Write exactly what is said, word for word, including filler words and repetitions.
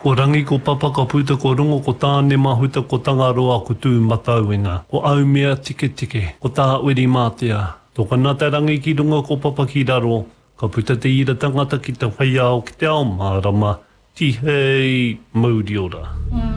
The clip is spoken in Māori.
Ko rangi ko papa ka puta ko rungo ko tāne mahuta ko tangaroa ko tū matauenga. Ko au mea tike tike, ko tā uri mātea. Tō kanata rangi ki runga ko papa ki raro, ka puta te ira tangata ki te whaiao ki te ao mārama, ti hei mauri ora. Mm.